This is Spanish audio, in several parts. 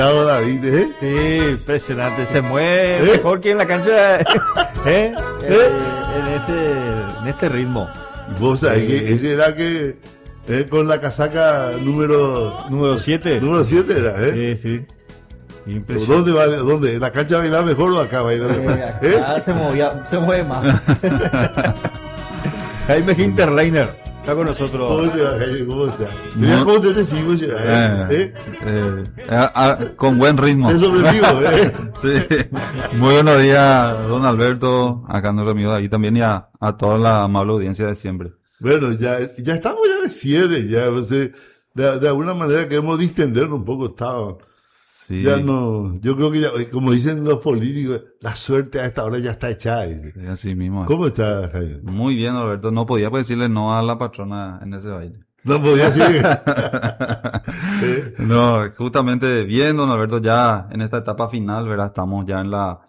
David, Sí, impresionante. Se mueve mejor que en la cancha en este ritmo. Vos sabés que ese era que con la casaca Número 7. número 7 era, Sí, sí. Impresionante. ¿Dónde? ¿En la cancha bailaba mejor o acá bailaba mejor? Acá se mueve más. Jaime Hinterleiner está con nosotros. ¿Cómo te va, Jaime? ¿Cómo está? Mira cómo te recibo, con buen ritmo. Te sobrevivo, Sí. Muy buenos días, don Alberto, acá nuestro amigo David también y a toda la amable audiencia de siempre. Bueno, ya estamos ya de cierre, ya, o sea, de alguna manera queremos distendernos un poco, Sí. ya no, yo creo que ya, como dicen los políticos, la suerte a esta hora ya está echada. Así mismo. ¿Cómo está, Jaime? Muy bien, Alberto. No podía decirle no a la patrona en ese baile. No podía decir. No, justamente bien, don Alberto, ya en esta etapa final, ¿verdad? Estamos ya en la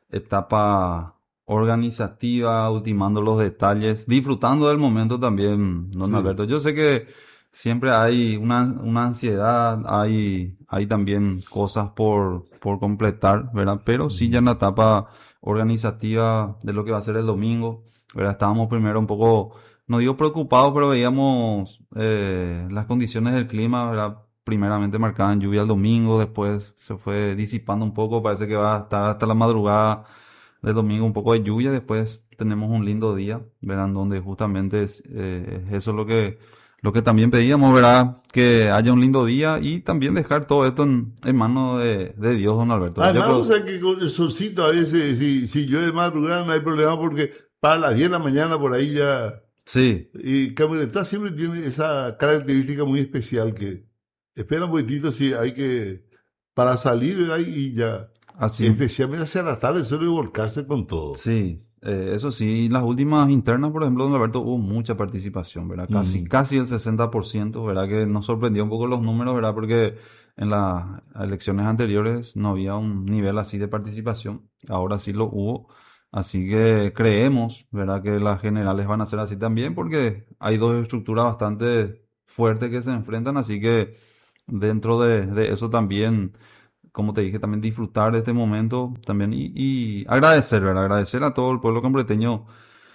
etapa organizativa, ultimando los detalles, disfrutando del momento también, don Alberto. Yo sé que siempre hay una ansiedad, hay también cosas por completar, ¿verdad? Pero sí ya en la etapa organizativa de lo que va a ser el domingo, ¿verdad? Estábamos primero un poco, no digo preocupados, pero veíamos las condiciones del clima, ¿verdad? Primeramente marcaban lluvia el domingo, después se fue disipando un poco, parece que va a estar hasta la madrugada del domingo un poco de lluvia, después tenemos un lindo día, verán, donde justamente es eso lo que también pedíamos, ¿verdad? Que haya un lindo día y también dejar todo esto en manos de Dios, don Alberto. Además, vamos a que con el solcito a veces, si llueve de madrugada no hay problema porque para las 10 de la mañana por ahí ya... Sí. Y Camioneta siempre tiene esa característica muy especial que espera un poquitito si hay que... Para salir, ¿verdad? Y ya... Así. Especialmente hacia la tarde suele volcarse con todo. Sí, eso sí, las últimas internas, por ejemplo, don Alberto, hubo mucha participación, ¿verdad? Casi el 60%, ¿verdad? Que nos sorprendió un poco los números, ¿verdad? Porque en las elecciones anteriores no había un nivel así de participación, ahora sí lo hubo, así que creemos, ¿verdad? Que las generales van a ser así también, porque hay dos estructuras bastante fuertes que se enfrentan, así que dentro de eso también, como te dije, también disfrutar de este momento también y agradecer, ¿verdad? Agradecer a todo el pueblo cambreteño,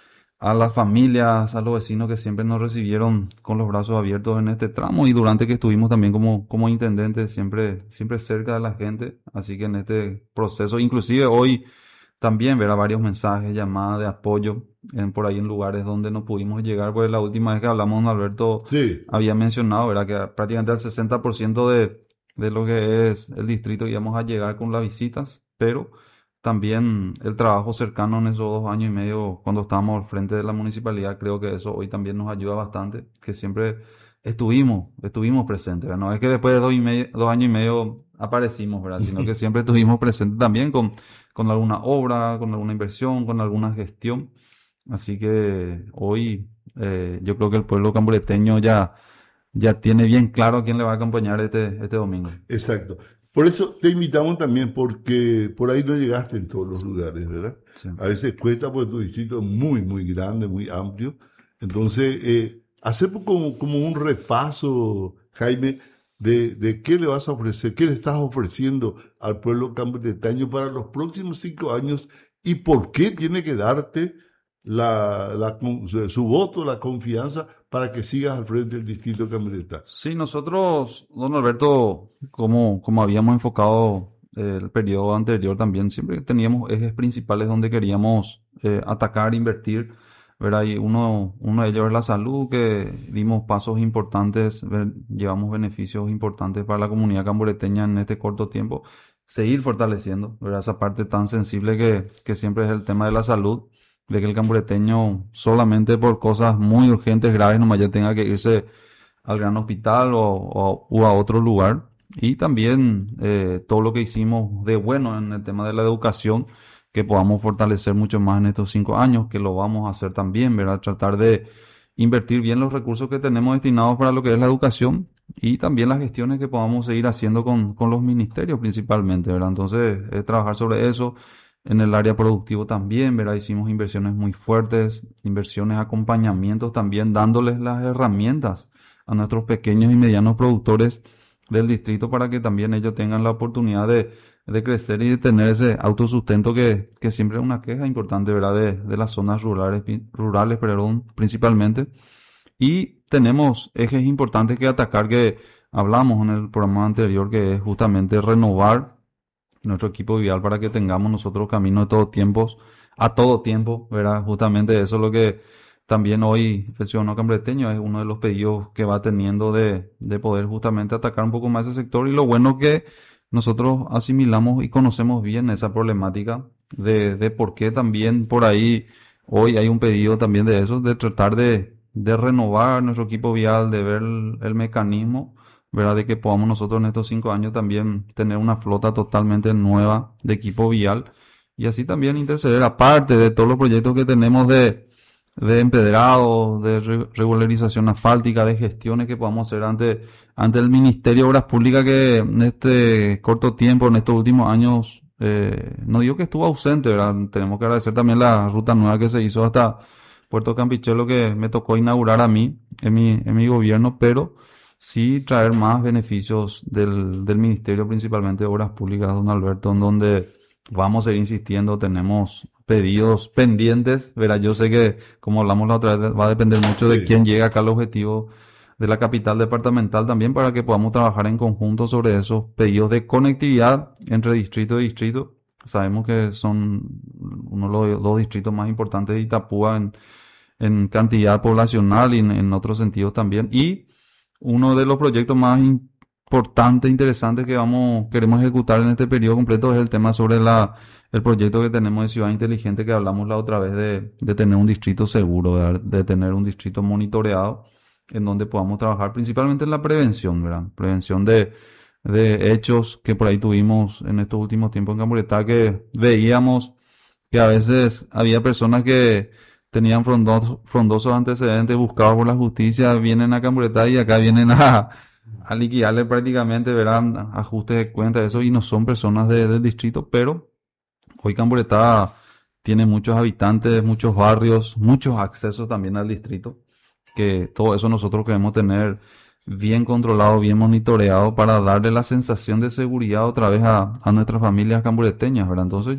a las familias, a los vecinos que siempre nos recibieron con los brazos abiertos en este tramo y durante que estuvimos también como intendentes, siempre cerca de la gente. Así que en este proceso, inclusive hoy también, verá varios mensajes, llamadas de apoyo por ahí en lugares donde no pudimos llegar, pues la última vez que hablamos, don Alberto Sí. había mencionado, ¿verdad? Que prácticamente al 60% de lo que es el distrito íbamos a llegar con las visitas, pero también el trabajo cercano en esos 2 años y medio cuando estábamos al frente de la municipalidad, creo que eso hoy también nos ayuda bastante, que siempre estuvimos presentes, ¿verdad? No es que después de 2 años y medio aparecimos, ¿verdad? Sino que siempre estuvimos presentes también con alguna obra, con alguna inversión, con alguna gestión. Así que hoy yo creo que el pueblo cambreteño ya tiene bien claro a quién le va a acompañar este domingo. Exacto. Por eso te invitamos también, porque por ahí no llegaste en todos los lugares, ¿verdad? Sí. A veces cuesta, porque tu distrito es muy, muy grande, muy amplio. Entonces, hacemos como un repaso, Jaime, de qué le vas a ofrecer, qué le estás ofreciendo al pueblo cambreteño para los próximos 5 años y por qué tiene que darte su voto, la confianza para que sigas al frente del distrito Cambreta. Sí, nosotros, don Alberto, como habíamos enfocado el periodo anterior también, siempre teníamos ejes principales donde queríamos atacar, invertir, ¿verdad? Y uno de ellos es la salud, que dimos pasos importantes, llevamos beneficios importantes para la comunidad camboreteña en este corto tiempo, seguir fortaleciendo, ¿verdad? Esa parte tan sensible que siempre es el tema de la salud, de que el cambreteño solamente por cosas muy urgentes, graves, nomás ya tenga que irse al gran hospital o a otro lugar. Y también todo lo que hicimos de bueno en el tema de la educación, que podamos fortalecer mucho más en estos 5 años, que lo vamos a hacer también, ¿verdad? Tratar de invertir bien los recursos que tenemos destinados para lo que es la educación y también las gestiones que podamos seguir haciendo con los ministerios principalmente, ¿verdad? Entonces, es trabajar sobre eso. En el área productivo también, ¿verdad? Hicimos inversiones muy fuertes, inversiones, acompañamientos también, dándoles las herramientas a nuestros pequeños y medianos productores del distrito para que también ellos tengan la oportunidad de crecer y de tener ese autosustento que siempre es una queja importante, ¿verdad? De las zonas rurales, perdón, principalmente. Y tenemos ejes importantes que atacar que hablamos en el programa anterior, que es justamente renovar nuestro equipo vial para que tengamos nosotros caminos de todo tiempos, a todo tiempo, ¿verdad? Justamente eso es lo que también hoy el ciudadano cambreteño es uno de los pedidos que va teniendo de poder justamente atacar un poco más ese sector. Y lo bueno que nosotros asimilamos y conocemos bien esa problemática de por qué también por ahí hoy hay un pedido también de eso, de tratar de renovar nuestro equipo vial, de ver el mecanismo, ¿verdad? De que podamos nosotros en estos 5 años también tener una flota totalmente nueva de equipo vial y así también interceder, aparte de todos los proyectos que tenemos de empedrado, de regularización asfáltica, de gestiones que podamos hacer ante el Ministerio de Obras Públicas, que en este corto tiempo, en estos últimos años, no digo que estuvo ausente, ¿verdad? Tenemos que agradecer también la ruta nueva que se hizo hasta Puerto Campichuelo, que me tocó inaugurar a mí, en mi gobierno, pero sí traer más beneficios del Ministerio, principalmente de Obras Públicas, don Alberto, en donde vamos a ir insistiendo, tenemos pedidos pendientes, ¿verdad? Yo sé que, como hablamos la otra vez, va a depender mucho de Sí. quién llega acá al objetivo de la capital departamental también para que podamos trabajar en conjunto sobre esos pedidos de conectividad entre distrito y distrito. Sabemos que son uno de los dos distritos más importantes de Itapúa en cantidad poblacional y en otros sentidos también. Y uno de los proyectos más importantes, interesantes que queremos ejecutar en este periodo completo es el tema sobre el proyecto que tenemos de Ciudad Inteligente, que hablamos la otra vez de tener un distrito seguro, de tener un distrito monitoreado, en donde podamos trabajar principalmente en la prevención, ¿verdad? Prevención de hechos que por ahí tuvimos en estos últimos tiempos en Camburetá, que veíamos que a veces había personas que tenían frondosos antecedentes buscados por la justicia, vienen a Camburetá y acá vienen a liquidarle prácticamente, verán, ajustes de cuentas, eso, y no son personas del distrito, pero hoy Camburetá tiene muchos habitantes, muchos barrios, muchos accesos también al distrito, que todo eso nosotros queremos tener bien controlado, bien monitoreado para darle la sensación de seguridad otra vez a nuestras familias cambureteñas, ¿verdad? Entonces